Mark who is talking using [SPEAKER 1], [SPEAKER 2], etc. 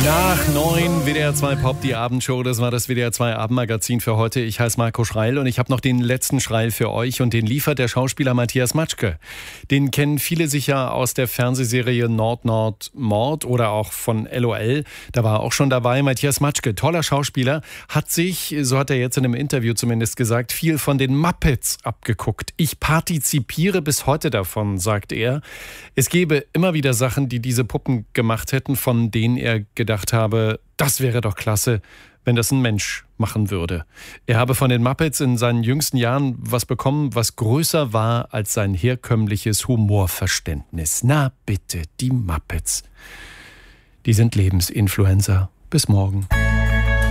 [SPEAKER 1] Nach 9 WDR 2 Pop, die Abendshow. Das war das WDR 2 Abendmagazin für heute. Ich heiße Marco Schreil und ich habe noch den letzten Schreil für euch und den liefert der Schauspieler Matthias Matschke. Den kennen viele sicher aus der Fernsehserie Nord-Nord-Mord oder auch von LOL. Da war er auch schon dabei. Matthias Matschke, toller Schauspieler, hat sich, so hat er jetzt in einem Interview zumindest gesagt, viel von den Muppets abgeguckt. Ich partizipiere bis heute davon, sagt er. Es gäbe immer wieder Sachen, die diese Puppen gemacht hätten, von denen er gedacht habe, das wäre doch klasse, wenn das ein Mensch machen würde. Er habe von den Muppets in seinen jüngsten Jahren was bekommen, was größer war als sein herkömmliches Humorverständnis. Na bitte, die Muppets. Die sind Lebensinfluencer. Bis morgen.